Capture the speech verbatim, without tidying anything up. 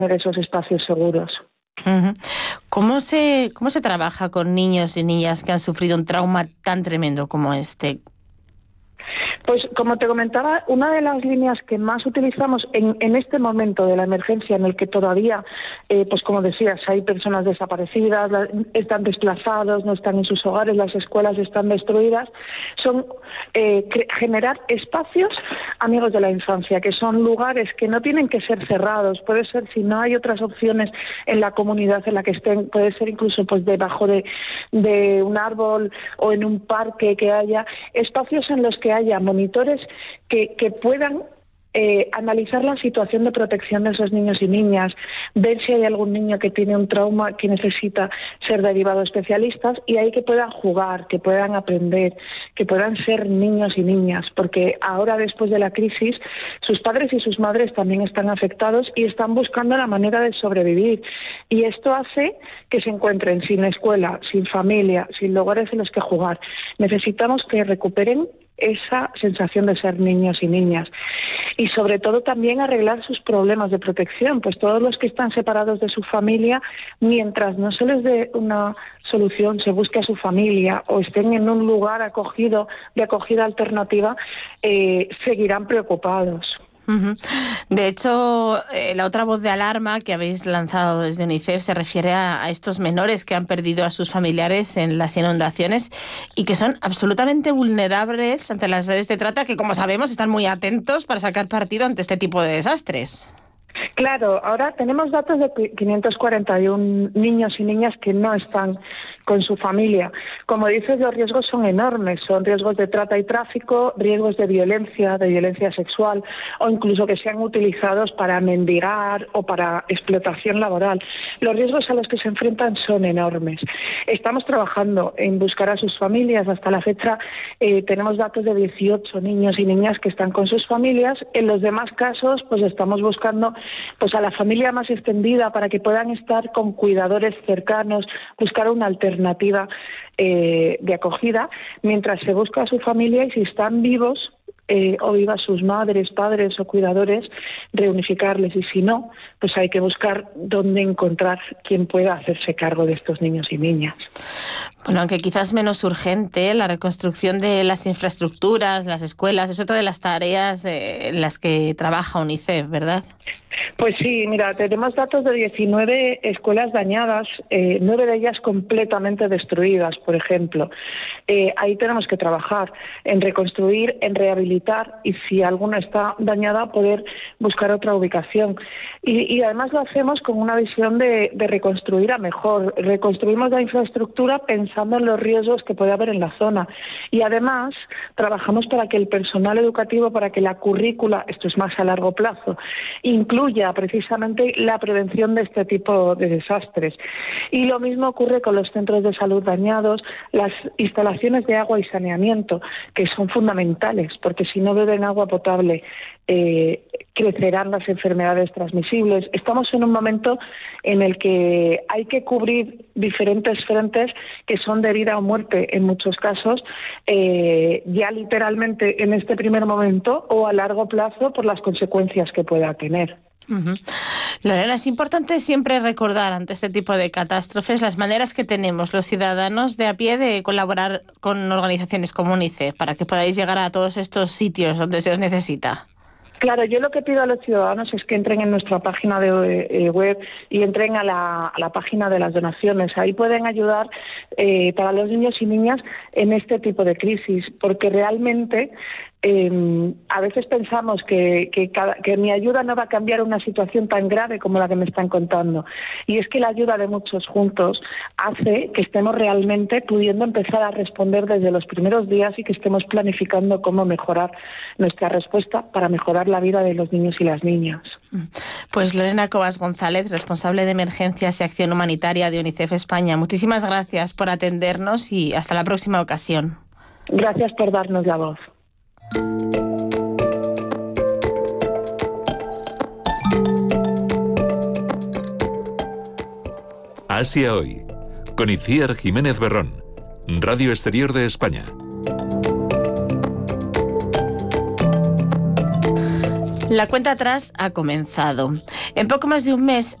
tener esos espacios seguros. Uh-huh. ¿Cómo se, cómo se trabaja con niños y niñas que han sufrido un trauma tan tremendo como este? Pues como te comentaba, una de las líneas que más utilizamos en, en este momento de la emergencia, en el que todavía, eh, pues como decías, hay personas desaparecidas, están desplazados, no están en sus hogares, las escuelas están destruidas, son eh, generar espacios amigos de la infancia, que son lugares que no tienen que ser cerrados, puede ser, si no hay otras opciones en la comunidad en la que estén, puede ser incluso pues debajo de, de un árbol o en un parque, que haya espacios en los que haya monitores que, que puedan eh, analizar la situación de protección de esos niños y niñas, ver si hay algún niño que tiene un trauma que necesita ser derivado a especialistas, y ahí que puedan jugar, que puedan aprender, que puedan ser niños y niñas, porque ahora, después de la crisis, sus padres y sus madres también están afectados y están buscando la manera de sobrevivir, y esto hace que se encuentren sin escuela, sin familia, sin lugares en los que jugar. Necesitamos que recuperen esa sensación de ser niños y niñas, y sobre todo también arreglar sus problemas de protección, pues todos los que están separados de su familia, mientras no se les dé una solución, se busque a su familia o estén en un lugar acogido, de acogida alternativa, eh, seguirán preocupados. Uh-huh. De hecho, eh, la otra voz de alarma que habéis lanzado desde UNICEF se refiere a, a estos menores que han perdido a sus familiares en las inundaciones y que son absolutamente vulnerables ante las redes de trata, que, como sabemos, están muy atentos para sacar partido ante este tipo de desastres. Claro, ahora tenemos datos de quinientos cuarenta y uno niños y niñas que no están con su familia. Como dices, los riesgos son enormes, son riesgos de trata y tráfico, riesgos de violencia, de violencia sexual, o incluso que sean utilizados para mendigar o para explotación laboral. Los riesgos a los que se enfrentan son enormes. Estamos trabajando en buscar a sus familias. Hasta la fecha eh, tenemos datos de dieciocho niños y niñas que están con sus familias. En los demás casos, pues estamos buscando pues a la familia más extendida para que puedan estar con cuidadores cercanos, buscar una alternativa eh, de acogida, mientras se busca a su familia, y si están vivos eh, o vivas sus madres, padres o cuidadores, reunificarles, y si no, pues hay que buscar dónde encontrar quien pueda hacerse cargo de estos niños y niñas. Bueno, aunque quizás menos urgente, la reconstrucción de las infraestructuras, las escuelas, es otra de las tareas eh, en las que trabaja UNICEF, ¿verdad? Pues sí, mira, tenemos datos de diecinueve escuelas dañadas, eh, nueve de ellas completamente destruidas, por ejemplo. Eh, ahí tenemos que trabajar en reconstruir, en rehabilitar, y si alguna está dañada, poder buscar otra ubicación. Y, y además lo hacemos con una visión de, de reconstruir a mejor. Reconstruimos la infraestructura pensando en los riesgos que puede haber en la zona. Y además trabajamos para que el personal educativo, para que la currícula, esto es más a largo plazo, incluya precisamente la prevención de este tipo de desastres. Y lo mismo ocurre con los centros de salud dañados, las instalaciones de agua y saneamiento, que son fundamentales, porque si no beben agua potable, eh, crecerán las enfermedades transmisibles. Estamos en un momento en el que hay que cubrir diferentes frentes que son de vida o muerte en muchos casos, eh, ya literalmente en este primer momento o a largo plazo por las consecuencias que pueda tener. Uh-huh. Lorena, es importante siempre recordar ante este tipo de catástrofes las maneras que tenemos los ciudadanos de a pie de colaborar con organizaciones como UNICEF para que podáis llegar a todos estos sitios donde se os necesita. Claro, yo lo que pido a los ciudadanos es que entren en nuestra página de eh, web y entren a la, a la página de las donaciones. Ahí pueden ayudar eh, para los niños y niñas en este tipo de crisis, porque realmente eh, a veces pensamos que, que, cada, que mi ayuda no va a cambiar una situación tan grave como la que me están contando. Y es que la ayuda de muchos juntos hace que estemos realmente pudiendo empezar a responder desde los primeros días y que estemos planificando cómo mejorar nuestra respuesta para mejorar la vida de los niños y las niñas. Pues Lorena Cobas González, responsable de Emergencias y Acción Humanitaria de UNICEF España, muchísimas gracias por atendernos y hasta la próxima ocasión. Gracias por darnos la voz. Asia Hoy, con Itziar Jiménez Berrón, Radio Exterior de España. La cuenta atrás ha comenzado. En poco más de un mes,